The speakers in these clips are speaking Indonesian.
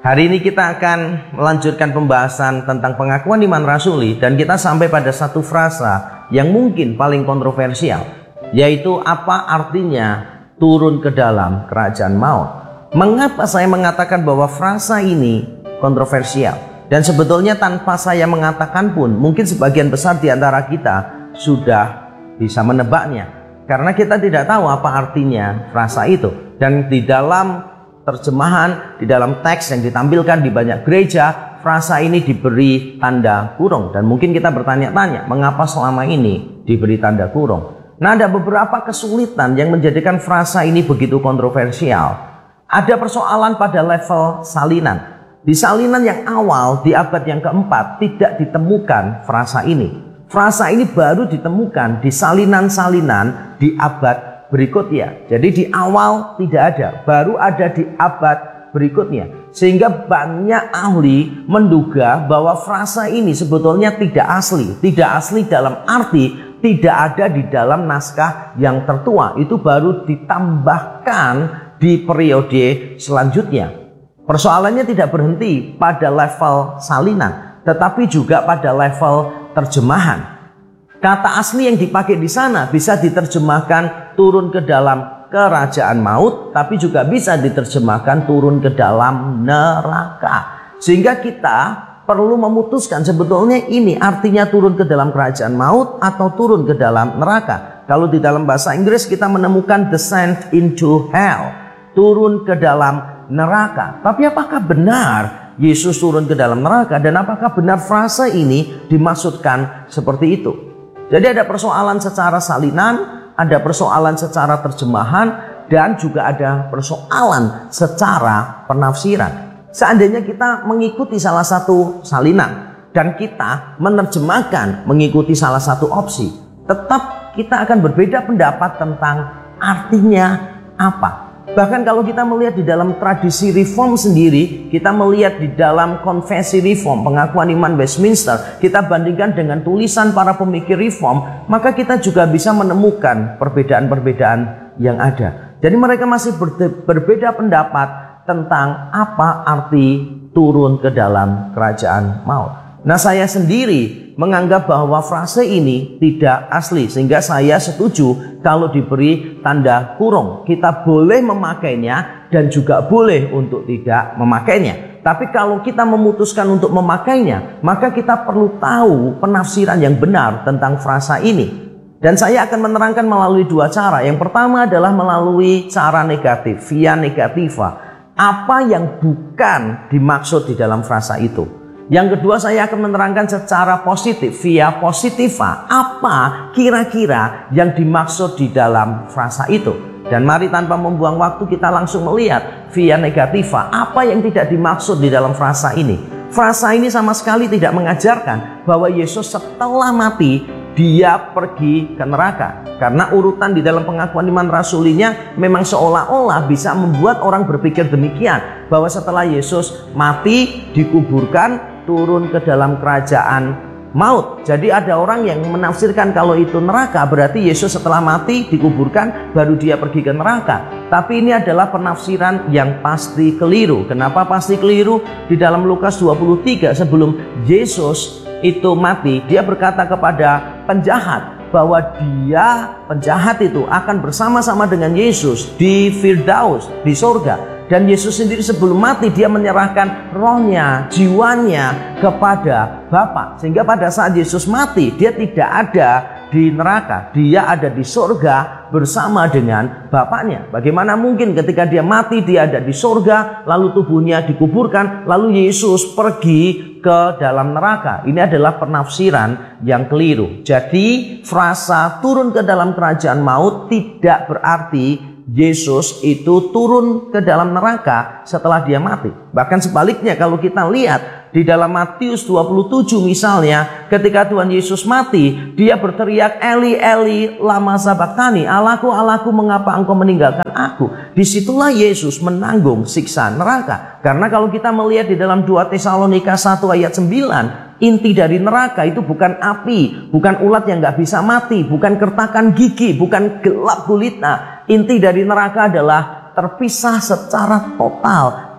Hari ini kita akan melanjutkan pembahasan tentang pengakuan iman rasuli, dan kita sampai pada satu frasa yang mungkin paling kontroversial, yaitu apa artinya turun ke dalam kerajaan maut. Mengapa saya mengatakan bahwa frasa ini kontroversial? Dan sebetulnya tanpa saya mengatakan pun mungkin sebagian besar di antara kita sudah bisa menebaknya, karena kita tidak tahu apa artinya frasa itu. Dan di dalam terjemahan, di dalam teks yang ditampilkan di banyak gereja, frasa ini diberi tanda kurung. Dan mungkin kita bertanya-tanya, mengapa selama ini diberi tanda kurung? Nah, ada beberapa kesulitan yang menjadikan frasa ini begitu kontroversial. Ada persoalan pada level salinan. Di salinan yang awal, di abad yang keempat, tidak ditemukan frasa ini. Frasa ini baru ditemukan di salinan-salinan di abad berikutnya. Jadi di awal tidak ada, baru ada di abad berikutnya. Sehingga banyak ahli menduga bahwa frasa ini sebetulnya tidak asli. Tidak asli dalam arti tidak ada di dalam naskah yang tertua. Itu baru ditambahkan di periode selanjutnya. Persoalannya tidak berhenti pada level salinan, tetapi juga pada level terjemahan. Kata asli yang dipakai di sana bisa diterjemahkan turun ke dalam kerajaan maut, tapi juga bisa diterjemahkan turun ke dalam neraka. Sehingga kita perlu memutuskan sebetulnya ini artinya turun ke dalam kerajaan maut atau turun ke dalam neraka. Kalau di dalam bahasa Inggris kita menemukan descent into hell, turun ke dalam neraka. Tapi apakah benar Yesus turun ke dalam neraka, dan apakah benar frasa ini dimaksudkan seperti itu? Jadi ada persoalan secara salinan, ada persoalan secara terjemahan, dan juga ada persoalan secara penafsiran. Seandainya kita mengikuti salah satu salinan dan kita menerjemahkan mengikuti salah satu opsi, tetap kita akan berbeda pendapat tentang artinya apa. Bahkan kalau kita melihat di dalam tradisi reform sendiri, kita melihat di dalam konfesi reform, pengakuan iman Westminster, kita bandingkan dengan tulisan para pemikir reform, maka kita juga bisa menemukan perbedaan-perbedaan yang ada. Jadi mereka masih berbeda pendapat tentang apa arti turun ke dalam kerajaan maut. Nah, saya sendiri menganggap bahwa frase ini tidak asli, sehingga saya setuju kalau diberi tanda kurung. Kita boleh memakainya dan juga boleh untuk tidak memakainya. Tapi kalau kita memutuskan untuk memakainya, maka kita perlu tahu penafsiran yang benar tentang frasa ini. Dan saya akan menerangkan melalui dua cara. Yang pertama adalah melalui cara negatif, via negativa. Apa yang bukan dimaksud di dalam frasa itu. Yang kedua, saya akan menerangkan secara positif, via positiva, apa kira-kira yang dimaksud di dalam frasa itu. Dan mari tanpa membuang waktu kita langsung melihat via negativa, apa yang tidak dimaksud di dalam frasa ini. Frasa ini sama sekali tidak mengajarkan bahwa Yesus setelah mati, dia pergi ke neraka. Karena urutan di dalam pengakuan iman rasulinya memang seolah-olah bisa membuat orang berpikir demikian, bahwa setelah Yesus mati, dikuburkan, turun ke dalam kerajaan maut. Jadi ada orang yang menafsirkan kalau itu neraka, berarti Yesus setelah mati dikuburkan baru dia pergi ke neraka. Tapi ini adalah penafsiran yang pasti keliru. Kenapa pasti keliru? Di dalam Lukas 23, sebelum Yesus itu mati, dia berkata kepada penjahat bahwa dia, penjahat itu, akan bersama-sama dengan Yesus di Firdaus, di surga. Dan Yesus sendiri sebelum mati dia menyerahkan rohnya, jiwanya kepada Bapa. Sehingga pada saat Yesus mati dia tidak ada di neraka, dia ada di surga bersama dengan Bapaknya. Bagaimana mungkin ketika dia mati dia ada di surga, lalu tubuhnya dikuburkan, lalu Yesus pergi ke dalam neraka? Ini adalah penafsiran yang keliru. Jadi frasa turun ke dalam kerajaan maut tidak berarti Yesus itu turun ke dalam neraka setelah dia mati. Bahkan sebaliknya, kalau kita lihat di dalam Matius 27 misalnya, ketika Tuhan Yesus mati, dia berteriak, Eli Eli lama sabachthani, Allahku Allahku mengapa engkau meninggalkan aku. Disitulah Yesus menanggung siksa neraka. Karena kalau kita melihat di dalam 2 Tesalonika 1 ayat 9, inti dari neraka itu bukan api, bukan ulat yang gak bisa mati, bukan kertakan gigi, bukan gelap gulita. Inti dari neraka adalah terpisah secara total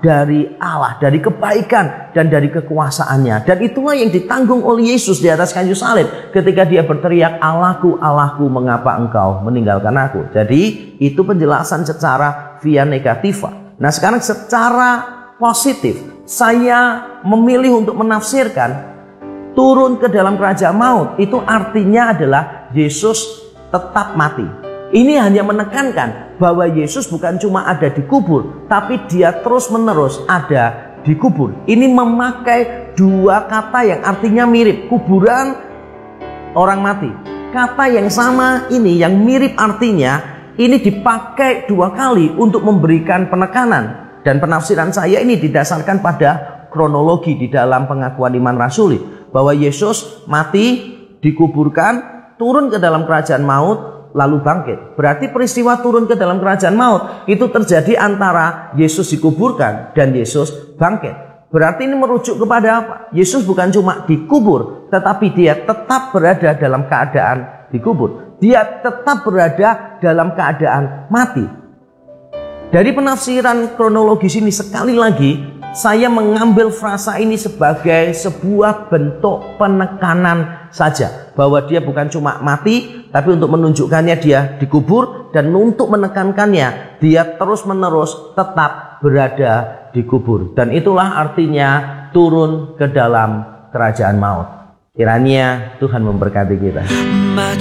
dari Allah, dari kebaikan dan dari kekuasaannya. Dan itulah yang ditanggung oleh Yesus di atas kayu salib ketika dia berteriak, "Allahku, Allahku, mengapa engkau meninggalkan aku?" Jadi itu penjelasan secara via negativa. Nah sekarang secara positif, saya memilih untuk menafsirkan turun ke dalam kerajaan maut itu artinya adalah Yesus tetap mati. Ini hanya menekankan bahwa Yesus bukan cuma ada di kubur, tapi dia terus-menerus ada di kubur. Ini memakai dua kata yang artinya mirip, kuburan, orang mati. Kata yang sama ini, yang mirip artinya, ini dipakai dua kali untuk memberikan penekanan. Dan penafsiran saya ini didasarkan pada kronologi di dalam pengakuan iman rasuli, bahwa Yesus mati, dikuburkan, turun ke dalam kerajaan maut, lalu bangkit. Berarti peristiwa turun ke dalam kerajaan maut itu terjadi antara Yesus dikuburkan dan Yesus bangkit. Berarti ini merujuk kepada apa? Yesus bukan cuma dikubur, tetapi dia tetap berada dalam keadaan dikubur. Dia tetap berada dalam keadaan mati. Dari penafsiran kronologis ini sekali lagi saya mengambil frasa ini sebagai sebuah bentuk penekanan saja, bahwa dia bukan cuma mati, tapi untuk menunjukkannya dia dikubur, dan untuk menekankannya dia terus-menerus tetap berada di kubur. Dan itulah artinya turun ke dalam kerajaan maut. Kiranya Tuhan memberkati kita.